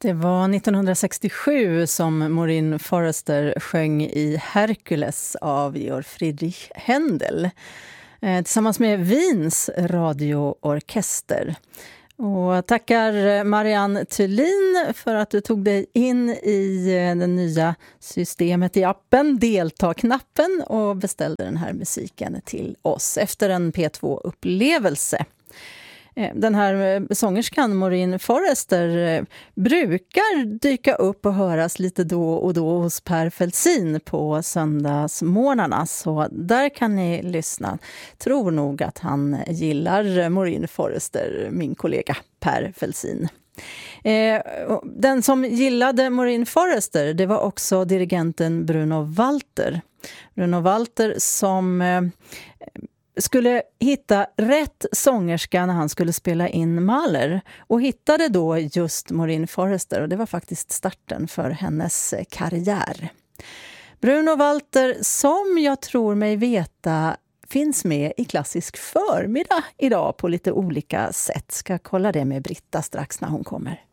Det var 1967 som Maureen Forrester sjöng i Hercules av Georg Friedrich Händel tillsammans med Wiens radioorkester. Och tackar Marianne Thulin för att du tog dig in i det nya systemet i appen, delta-knappen, och beställde den här musiken till oss efter en P2-upplevelse. Den här sångerskan Maureen Forrester brukar dyka upp och höras lite då och då hos Per Felsin på söndagsmorgnarna, så där kan ni lyssna. Tror nog att han gillar Maureen Forrester, min kollega Per Felsin. Den som gillade Maureen Forrester, det var också dirigenten Bruno Walter. Bruno Walter som skulle hitta rätt sångerska när han skulle spela in Mahler, och hittade då just Maureen Forrester, och det var faktiskt starten för hennes karriär. Bruno Walter, som jag tror mig veta finns med i klassisk förmiddag idag på lite olika sätt. Ska kolla det med Britta strax när hon kommer.